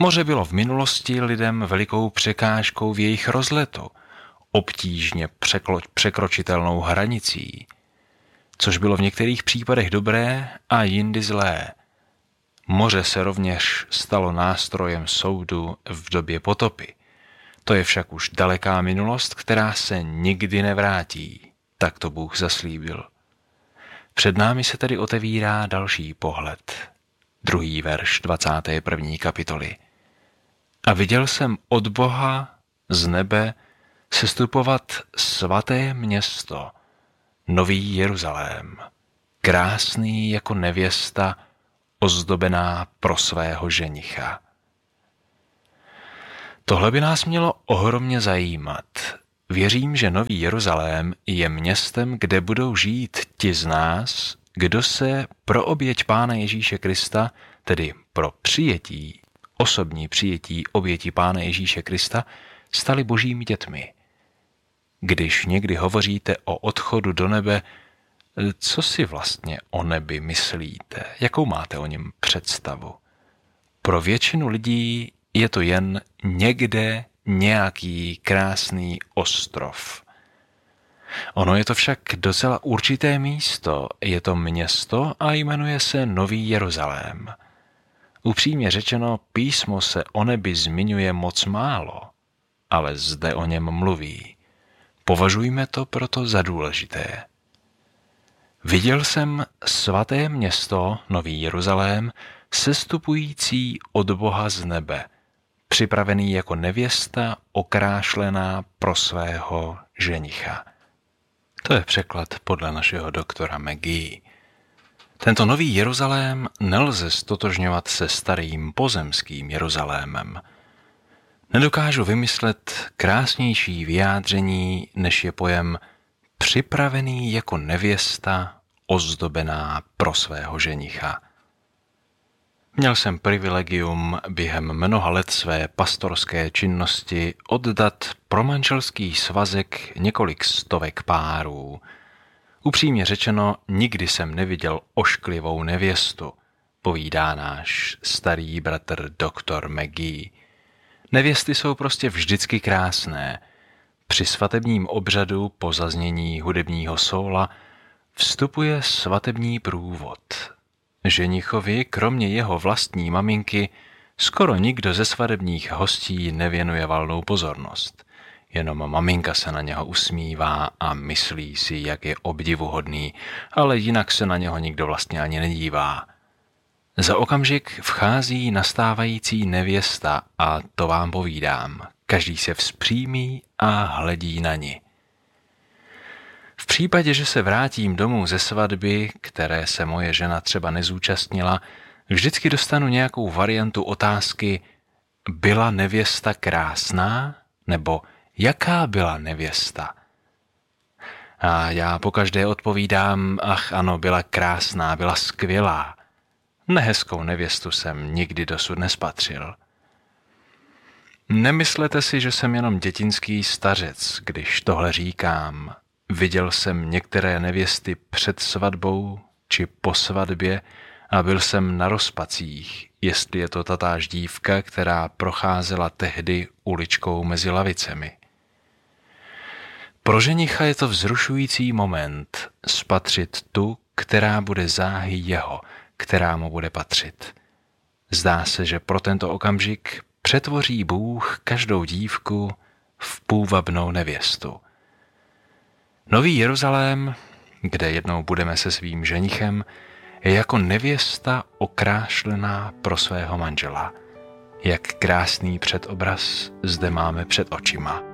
Moře bylo v minulosti lidem velikou překážkou v jejich rozletu, obtížně překročitelnou hranicí, což bylo v některých případech dobré a jindy zlé. Moře se rovněž stalo nástrojem soudu v době potopy. To je však už daleká minulost, která se nikdy nevrátí, tak to Bůh zaslíbil. Před námi se tedy otevírá další pohled. 2. verš 21. kapitoly. A viděl jsem od Boha z nebe sestupovat svaté město, Nový Jeruzalém, krásný jako nevěsta, ozdobená pro svého ženicha. Tohle by nás mělo ohromně zajímat. Věřím, že Nový Jeruzalém je městem, kde budou žít ti z nás, kdo se pro oběť Pána Ježíše Krista, tedy pro přijetí, osobní přijetí oběti Pána Ježíše Krista, stali božími dětmi. Když někdy hovoříte o odchodu do nebe, co si vlastně o nebi myslíte? Jakou máte o něm představu? Pro většinu lidí je to jen někde nějaký krásný ostrov. Ono je to však docela určité místo, je to město a jmenuje se Nový Jeruzalém. Upřímně řečeno, písmo se o nebi zmiňuje moc málo, ale zde o něm mluví. Považujme to proto za důležité. Viděl jsem svaté město, Nový Jeruzalém, sestupující od Boha z nebe, připravený jako nevěsta okrášlená pro svého ženicha. To je překlad podle našeho doktora McGee. Tento Nový Jeruzalém nelze stotožňovat se starým pozemským Jeruzalémem. Nedokážu vymyslet krásnější vyjádření, než je pojem připravený jako nevěsta ozdobená pro svého ženicha. Měl jsem privilegium během mnoha let své pastorské činnosti oddat pro manželský svazek několik stovek párů. Upřímně řečeno, nikdy jsem neviděl ošklivou nevěstu, povídá náš starý bratr doktor McGee. Nevěsty jsou prostě vždycky krásné. Při svatebním obřadu po zaznění hudebního sóla vstupuje svatební průvod. Ženichovi, kromě jeho vlastní maminky, skoro nikdo ze svatebních hostí nevěnuje valnou pozornost. Jenom maminka se na něho usmívá a myslí si, jak je obdivuhodný, ale jinak se na něho nikdo vlastně ani nedívá. Za okamžik vchází nastávající nevěsta a to vám povídám. Každý se vzpřímí a hledí na ni. V případě, že se vrátím domů ze svatby, které se moje žena třeba nezúčastnila, vždycky dostanu nějakou variantu otázky: byla nevěsta krásná? Nebo jaká byla nevěsta? A já pokaždé odpovídám: ach ano, byla krásná, byla skvělá. Nehezkou nevěstu jsem nikdy dosud nespatřil. Nemyslete si, že jsem jenom dětinský stařec, když tohle říkám. Viděl jsem některé nevěsty před svatbou či po svatbě a byl jsem na rozpacích, jestli je to tatáž dívka, která procházela tehdy uličkou mezi lavicemi. Pro ženicha je to vzrušující moment spatřit tu, která bude záhy jeho, která mu bude patřit. Zdá se, že pro tento okamžik přetvoří Bůh každou dívku v půvabnou nevěstu. Nový Jeruzalém, kde jednou budeme se svým ženichem, je jako nevěsta okrášlená pro svého manžela. Jak krásný předobraz zde máme před očima.